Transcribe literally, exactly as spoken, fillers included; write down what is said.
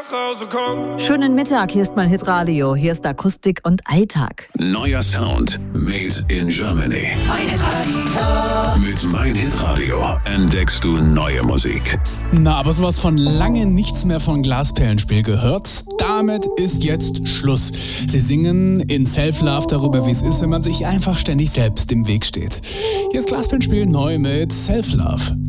Schönen Mittag, hier ist mein Hitradio. Hier ist Akustik und Alltag. Neuer Sound made in Germany. Mein Hitradio. Mit Mein Hitradio entdeckst du neue Musik. Na, aber sowas von lange nichts mehr von Glasperlenspiel gehört. Damit ist jetzt Schluss. Sie singen in Self-Love darüber, wie es ist, wenn man sich einfach ständig selbst im Weg steht. Hier ist Glasperlenspiel neu mit Self-Love.